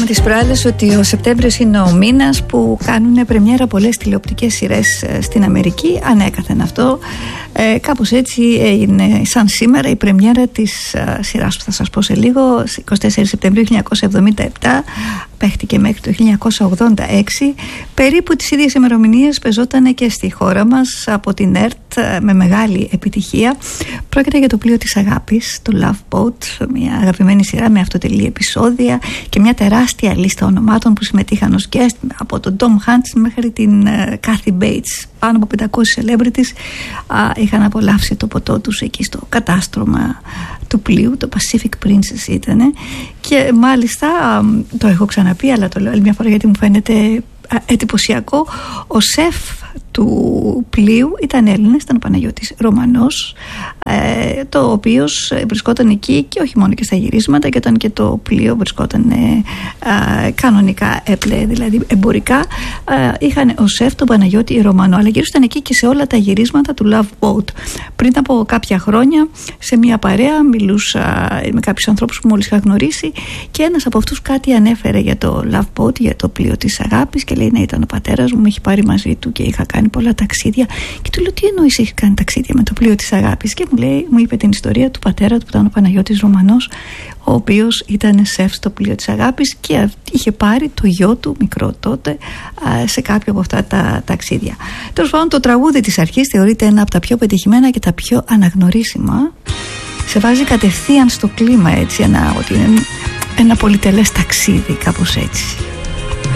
τις προάλλες ότι ο Σεπτέμβριος είναι ο μήνας που κάνουν πρεμιέρα πολλές τηλεοπτικές σειρές στην Αμερική. Ανέκαθεν αυτό. Κάπως έτσι έγινε σαν σήμερα η πρεμιέρα της σειράς που θα σας πω σε λίγο. 24 Σεπτεμβρίου 1977, παίχτηκε μέχρι το 1986. Περίπου τις ίδιες ημερομηνίες πεζόταν και στη χώρα μας από την ΕΡΤ με μεγάλη επιτυχία. Πρόκειται για το πλοίο της αγάπης, το Love Boat, μια αγαπημένη σειρά με αυτοτελή επεισόδια και μια τεράστια λίστα ονομάτων που συμμετείχαν ως guest, από τον Tom Hanks μέχρι την Kathy Bates. Πάνω από 500 celebrities είχαν απολαύσει το ποτό τους εκεί στο κατάστρωμα του πλοίου, το Pacific Princess ήτανε, και μάλιστα το έχω ξαναπεί, αλλά το λέω άλλη μια φορά γιατί μου φαίνεται εντυπωσιακό, ο σεφ του πλοίου ήταν Έλληνας, ήταν ο Παναγιώτης Ρωμανός, το οποίος βρισκόταν εκεί και όχι μόνο και στα γυρίσματα, και όταν και το πλοίο βρισκόταν κανονικά έπλε, δηλαδή εμπορικά, είχαν ο σεφ τον Παναγιώτη Ρωμανό, αλλά γυρίσταν εκεί και σε όλα τα γυρίσματα του Love Boat. Πριν από κάποια χρόνια σε μια παρέα μιλούσα με κάποιους ανθρώπους που μόλις είχα γνωρίσει, και ένας από αυτούς κάτι ανέφερε για το Love Boat, για το πλοίο της αγάπης, και λέει ναι, ήταν ο πατέρας μου, με έχει πάρει μαζί του και είχα κάνει πολλά ταξίδια. Και του λέω, τι εννοείς έχεις κάνει ταξίδια με το πλοίο της αγάπης? Και μου είπε την ιστορία του πατέρα του που ήταν ο Παναγιώτης Ρωμανός, ο οποίος ήταν σεφ στο πλοίο της αγάπης και είχε πάρει το γιο του μικρό τότε σε κάποιο από αυτά τα ταξίδια. Τέλος πάντων, το τραγούδι της αρχής θεωρείται ένα από τα πιο πετυχημένα και τα πιο αναγνωρίσιμα. Σε βάζει κατευθείαν στο κλίμα, έτσι, ότι είναι ένα πολυτελές ταξίδι, κάπως έτσι.